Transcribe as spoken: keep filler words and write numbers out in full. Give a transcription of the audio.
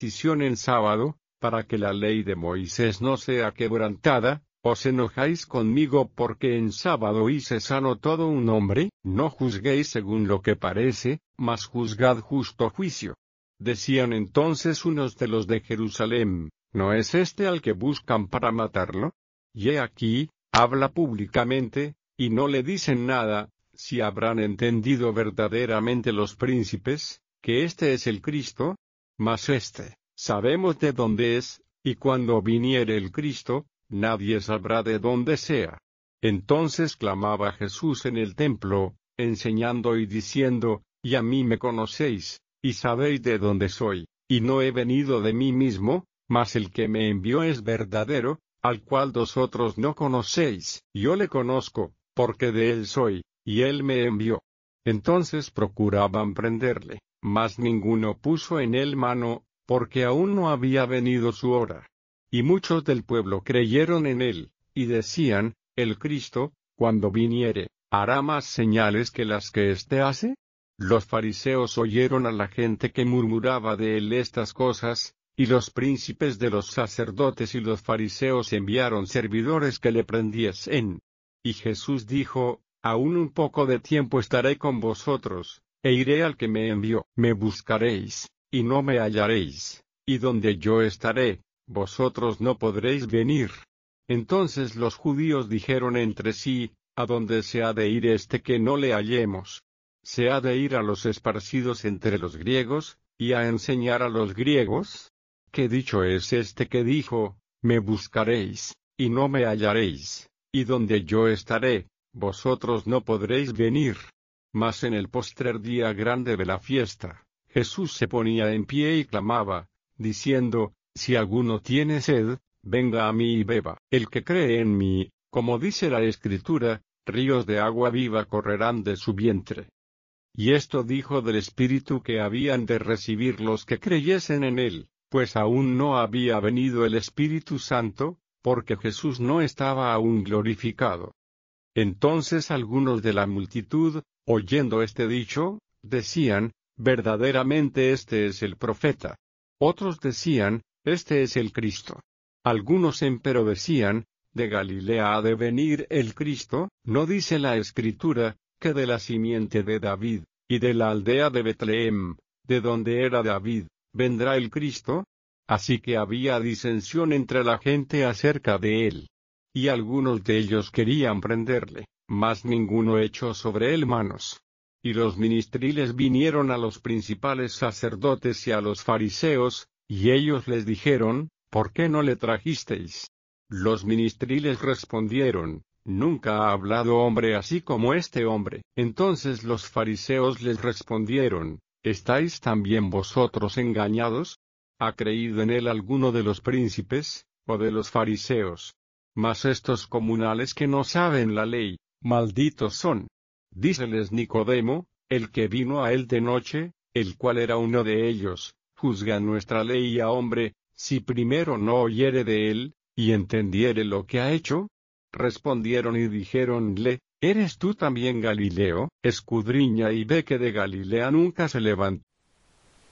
circuncisión en sábado, para que la ley de Moisés no sea quebrantada? ¿Os enojáis conmigo porque en sábado hice sano todo un hombre? No juzguéis según lo que parece, mas juzgad justo juicio. Decían entonces unos de los de Jerusalén, ¿no es este al que buscan para matarlo? Y he aquí, habla públicamente, y no le dicen nada. Si habrán entendido verdaderamente los príncipes, que este es el Cristo, mas este, sabemos de dónde es, y cuando viniere el Cristo, nadie sabrá de dónde sea. Entonces clamaba Jesús en el templo, enseñando y diciendo, y a mí me conocéis, y sabéis de dónde soy, y no he venido de mí mismo, mas el que me envió es verdadero, al cual vosotros no conocéis. Yo le conozco, porque de él soy, y él me envió. Entonces procuraban prenderle, mas ninguno puso en él mano, porque aún no había venido su hora. Y muchos del pueblo creyeron en él, y decían, el Cristo, cuando viniere, ¿hará más señales que las que éste hace? Los fariseos oyeron a la gente que murmuraba de él estas cosas, y los príncipes de los sacerdotes y los fariseos enviaron servidores que le prendiesen. Y Jesús dijo, aún un poco de tiempo estaré con vosotros, e iré al que me envió. Me buscaréis, y no me hallaréis, y donde yo estaré, vosotros no podréis venir. Entonces los judíos dijeron entre sí, ¿a dónde se ha de ir este que no le hallemos? ¿Se ha de ir a los esparcidos entre los griegos, y a enseñar a los griegos? ¿Qué dicho es este que dijo, me buscaréis, y no me hallaréis, y donde yo estaré, vosotros no podréis venir? Mas en el postrer día grande de la fiesta, Jesús se ponía en pie y clamaba, diciendo, si alguno tiene sed, venga a mí y beba. El que cree en mí, como dice la Escritura, ríos de agua viva correrán de su vientre. Y esto dijo del Espíritu que habían de recibir los que creyesen en él, pues aún no había venido el Espíritu Santo, porque Jesús no estaba aún glorificado. Entonces algunos de la multitud, oyendo este dicho, decían, verdaderamente este es el profeta. Otros decían, este es el Cristo. Algunos empero decían, ¿de Galilea ha de venir el Cristo? ¿No dice la Escritura, que de la simiente de David, y de la aldea de Betlehem, de donde era David, vendrá el Cristo? Así que había disensión entre la gente acerca de él. Y algunos de ellos querían prenderle, mas ninguno echó sobre él manos. Y los ministriles vinieron a los principales sacerdotes y a los fariseos, y ellos les dijeron, ¿por qué no le trajisteis? Los ministriles respondieron, nunca ha hablado hombre así como este hombre. Entonces los fariseos les respondieron, ¿estáis también vosotros engañados? ¿Ha creído en él alguno de los príncipes, o de los fariseos? Mas estos comunales que no saben la ley, malditos son. Díceles Nicodemo, el que vino a él de noche, el cual era uno de ellos, juzga nuestra ley a hombre, si primero no oyere de él, y entendiere lo que ha hecho. Respondieron y dijéronle, ¿eres tú también Galileo? Escudriña y ve que de Galilea nunca se levantó